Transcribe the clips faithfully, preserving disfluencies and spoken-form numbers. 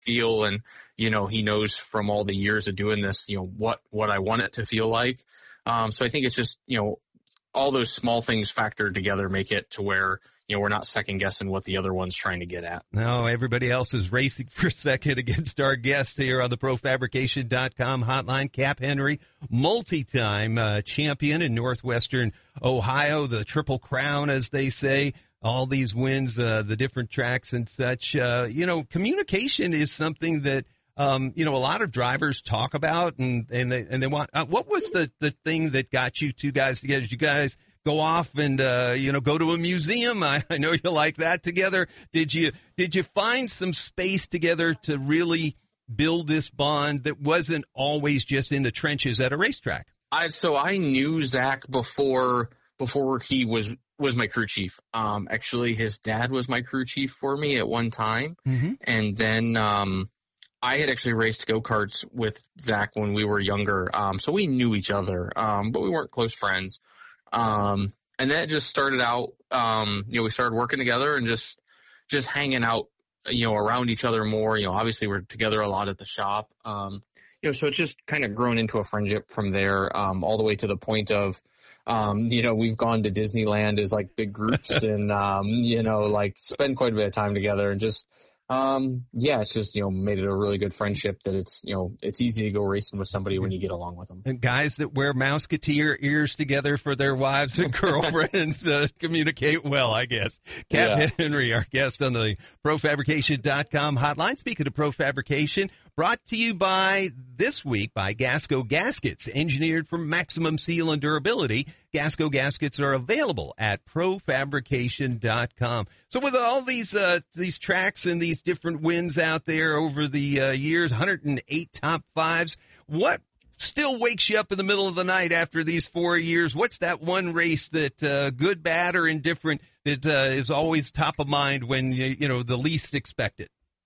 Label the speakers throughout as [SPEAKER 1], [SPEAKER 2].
[SPEAKER 1] feel. And, you know, he knows from all the years of doing this, you know, what, what I want it to feel like. Um, so I think it's just, you know, all those small things factored together make it to where, you know, we're not second guessing what the other one's trying to get at.
[SPEAKER 2] No, everybody else is racing for second against our guest here on the Pro Fabrication dot com hotline. Cap Henry, multi-time uh, champion in Northwestern Ohio, the Triple Crown, as they say. All these wins, uh, the different tracks and such. Uh, you know, communication is something that, um, you know, a lot of drivers talk about, and, and they, and they want, uh, what was the, the thing that got you two guys together? Did you guys go off and, uh, you know, go to a museum? I, I know you like that together. Did you, did you find some space together to really build this bond that wasn't always just in the trenches at a racetrack?
[SPEAKER 1] I, so I knew Zach before, before he was, was my crew chief. Um, actually his dad was my crew chief for me at one time. Mm-hmm. And then, um, I had actually raced go-karts with Zach when we were younger. Um, so we knew each other, um, but we weren't close friends. Um, and then it just started out, um, you know, we started working together and just, just hanging out, you know, around each other more. You know, obviously we're together a lot at the shop. Um, you know, so it's just kind of grown into a friendship from there, um, all the way to the point of, um, you know, we've gone to Disneyland as like big groups and, um, you know, like spend quite a bit of time together and just, Um, yeah, it's just, you know, made it a really good friendship that it's, you know, it's easy to go racing with somebody when you get along with them.
[SPEAKER 2] And guys that wear Mouseketeer ears together for their wives and girlfriends uh, communicate well, I guess. Cap yeah. Henry, our guest on the Pro Fabrication dot com hotline. Speaking of Pro Fabrication, brought to you by this week by Gasco Gaskets, engineered for maximum seal and durability. Gasco Gaskets are available at Pro Fabrication dot com. So with all these uh, these tracks and these different wins out there over the uh, years, one hundred eight top fives, what still wakes you up in the middle of the night after these four years? What's that one race that, uh, good, bad, or indifferent, that uh, is always top of mind when you, you know the least expected?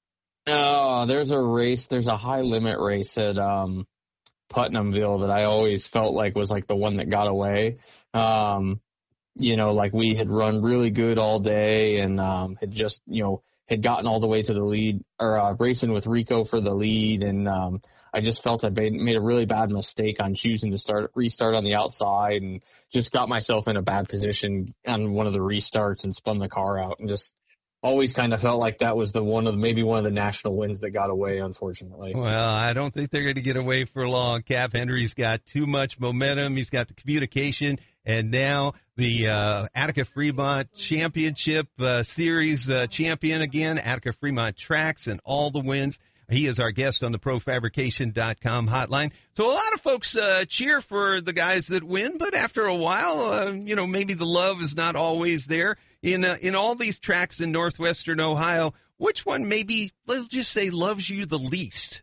[SPEAKER 1] Oh, there's a race. There's a high limit race at um, Putnamville that I always felt like was like the one that got away. Um, you know, like we had run really good all day and um, had just, you know, had gotten all the way to the lead or uh, racing with Rico for the lead. And um, I just felt I made, made a really bad mistake on choosing to start restart on the outside and just got myself in a bad position on one of the restarts and spun the car out and just always kind of felt like that was the one of the, maybe one of the national wins that got away, unfortunately.
[SPEAKER 2] Well, I don't think they're going to get away for long. Cap Henry's got too much momentum. He's got the communication, and now the uh, Attica Fremont Championship uh, Series uh, champion again, Attica Fremont Tracks, and all the wins. He is our guest on the Pro Fabrication dot com hotline. So a lot of folks uh, cheer for the guys that win, but after a while, uh, you know, maybe the love is not always there. In uh, in all these tracks in Northwestern Ohio, which one maybe, let's just say, loves you the least?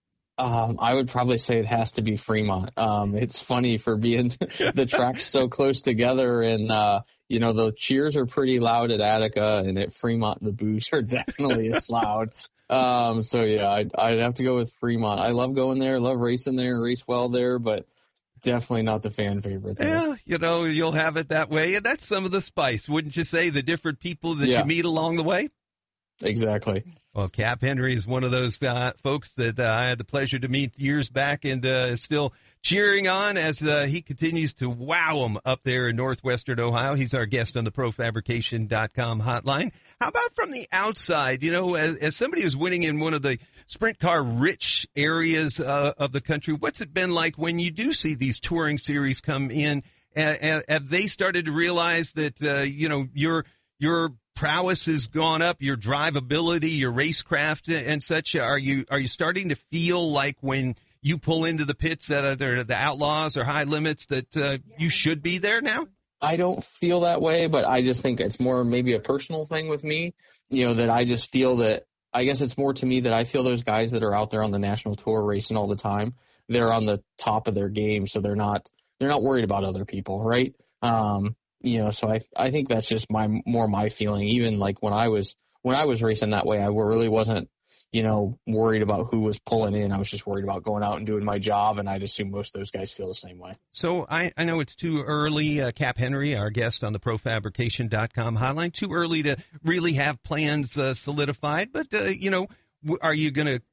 [SPEAKER 1] Um, I would probably say it has to be Fremont. Um, it's funny for being the tracks so close together, and uh, you know, the cheers are pretty loud at Attica, and at Fremont the boos are definitely as loud. Um, so yeah, I'd, I'd have to go with Fremont. I love going there, love racing there, race well there, but definitely not the fan favorite there.
[SPEAKER 2] Yeah, you know, you'll have it that way, and that's some of the spice, wouldn't you say? The different people that
[SPEAKER 1] yeah.
[SPEAKER 2] you meet along the way.
[SPEAKER 1] Exactly.
[SPEAKER 2] Well, Cap Henry is one of those uh, folks that uh, I had the pleasure to meet years back, and uh, is still cheering on as uh, he continues to wow them up there in Northwestern Ohio. He's our guest on the Pro Fabrication dot com hotline. How about from the outside? You know, as, as somebody who's winning in one of the sprint car rich areas uh, of the country, what's it been like when you do see these touring series come in? Uh, have they started to realize that, uh, you know, your your prowess has gone up, your drivability, your racecraft and such? Are you are you starting to feel like when you pull into the pits at either the Outlaws or High Limits that uh, you should be there now?
[SPEAKER 1] I don't feel that way, but I just think it's more maybe a personal thing with me, you know, that I just feel that, I guess it's more to me that I feel those guys that are out there on the national tour racing all the time, they're on the top of their game, so they're not they're not worried about other people, right? Um, you know, so I I think that's just my more my feeling. Even like when I was when I was racing that way, I really wasn't, you know, worried about who was pulling in. I was just worried about going out and doing my job, and I'd assume most of those guys feel the same way.
[SPEAKER 2] So I, I know it's too early, uh, Cap Henry, our guest on the Pro Fabrication dot com hotline, too early to really have plans uh, solidified, but, uh, you know, are you going to